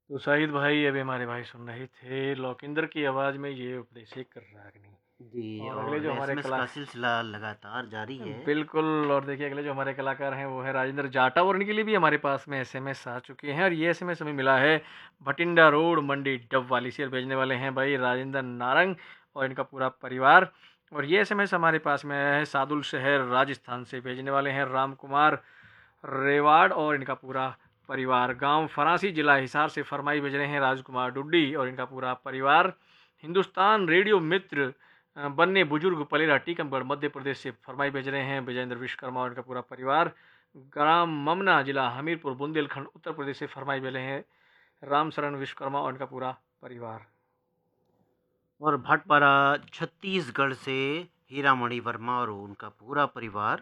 तो शाहिद भाई अभी हमारे भाई सुन रहे थे लौकिंदर की आवाज़ में ये उपदेशक रागनी। जी, और अगले और जो हमारे एसएमएस कला का सिलसिला लगातार जारी है। बिल्कुल। और देखिए अगले जो हमारे कलाकार हैं वो है राजेंद्र जाटव और इनके लिए भी हमारे पास में एसएमएस आ चुके हैं और ये एसएमएस हमें मिला है भटिंडा रोड मंडी डब वाली से और भेजने वाले हैं भाई राजेंद्र नारंग और इनका पूरा परिवार। और ये एसएमएस हमारे पास में आया है सादुल शहर राजस्थान से, भेजने वाले हैं राम कुमार रेवाड़ और इनका पूरा परिवार। गांव फरासी जिला हिसार से फरमाई भेज रहे हैं राजकुमार डुड्डी और इनका पूरा परिवार। हिंदुस्तान रेडियो मित्र बनने बुजुर्ग पलेरा टीकमगढ़ मध्य प्रदेश से फरमाई भेज रहे हैं विजेंद्र विश्वकर्मा और इनका पूरा परिवार। ग्राम ममना जिला हमीरपुर बुंदेलखंड उत्तर प्रदेश से फरमाई भेज रहे हैं रामशरण विश्वकर्मा और इनका पूरा परिवार। और भटपारा छत्तीसगढ़ से हीरामणि वर्मा और उनका पूरा परिवार।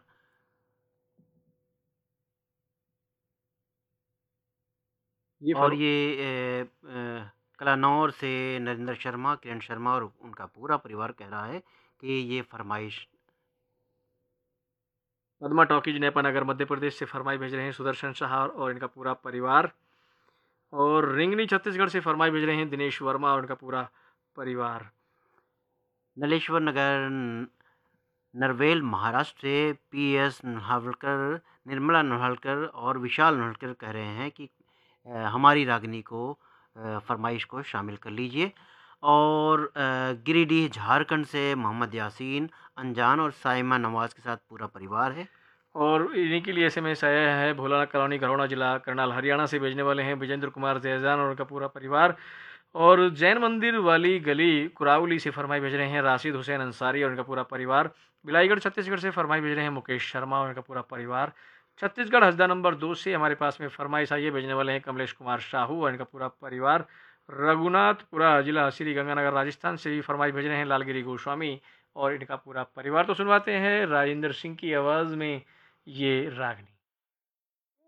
ये और ये कलानौर से नरेंद्र शर्मा, किरण शर्मा और उनका पूरा परिवार कह रहा है कि ये फरमाइश। पद्मा टॉकीज नेपानगर मध्य प्रदेश से फरमाई भेज रहे हैं सुदर्शन शाह और इनका पूरा परिवार। और रिंगनी छत्तीसगढ़ से फरमाई भेज रहे हैं दिनेश वर्मा और इनका पूरा परिवार। नलेश्वर नगर नरवेल महाराष्ट्र से पीएस नहावलकर, निर्मला नहावलकर और विशाल नहावलकर कह रहे हैं कि हमारी रागनी को फरमाइश को शामिल कर लीजिए। और गिरिडीह झारखंड से मोहम्मद यासीन, अनजान और साइमा नवाज के साथ पूरा परिवार है। और इन्हीं के लिए एसएमएस आया है भोलाना कॉलोनी घरौना जिला करनाल हरियाणा से, भेजने वाले हैं विजेंद्र कुमार जैजान और उनका पूरा परिवार। और जैन मंदिर वाली गली कुरावली से फरमाई भेज रहे हैं राशिद हुसैन अंसारी और उनका पूरा परिवार। बिलाईगढ़ छत्तीसगढ़ से फरमाई भेज रहे हैं मुकेश शर्मा और उनका पूरा परिवार। छत्तीसगढ़ हसदा नंबर 2 से हमारे पास में फरमाइश आई है, भेजने वाले हैं कमलेश कुमार साहू और इनका पूरा परिवार। रघुनाथपुरा जिला श्री गंगानगर राजस्थान से भी फरमाइश भेज रहे हैं लालगिरी गोस्वामी और इनका पूरा परिवार। तो सुनवाते हैं राजेंद्र सिंह की आवाज़ में ये रागनी।